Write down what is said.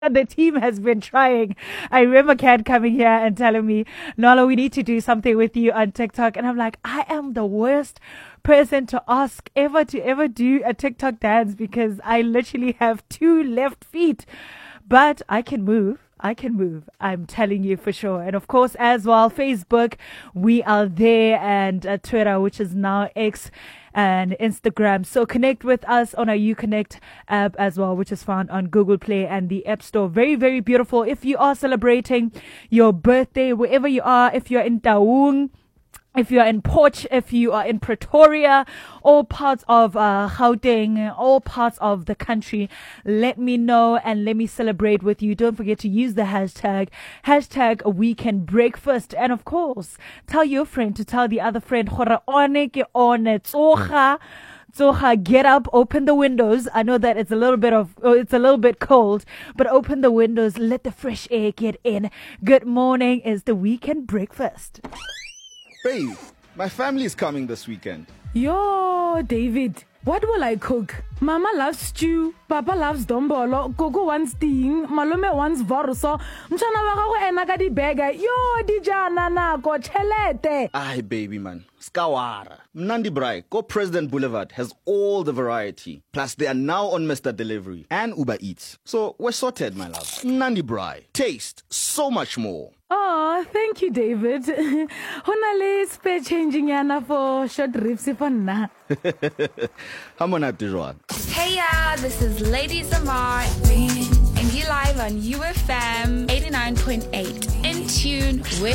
The team has been trying. I remember Kat coming here and telling me, Nala, we need to do something with you on TikTok. And I'm like, I am the worst person to ask ever to do a TikTok dance because I literally have 2 left feet. But I can move. I'm telling you for sure. And of course, as well, Facebook, we are there, and Twitter, which is now X, and Instagram. So connect with us on our UConnect app as well, which is found on Google Play and the App Store. Very, very beautiful. If you are celebrating your birthday, wherever you are, if you're in Taung, if you are in Porch, if you are in Pretoria, all parts of Gauteng, all parts of the country, let me know and let me celebrate with you. Don't forget to use the hashtag Weekend Breakfast. And of course, tell your friend to tell the other friend, Tsoga, get up, open the windows. I know that it's a little bit cold, but open the windows, let the fresh air get in. Good morning is the Weekend Breakfast. Babe, my family is coming this weekend. Yo, David, what will I cook? Mama loves stew, Papa loves dombolo, Gogo wants ting, Malome wants vorso, Mchana wako enagadi bega, yo, dijana na go chelete. Aye, baby man, skawara. Mnandi Brai, Go President Boulevard has all the variety. Plus, they are now on Mr. Delivery and Uber Eats. So, we're sorted, my love. Mnandi Brai, taste so much more. Oh, thank you, David. Honale spare changing yana for short rips for na. Hamona Tijuan. Hey this is Lady Zamar, and you live on UFM 89.8 in tune with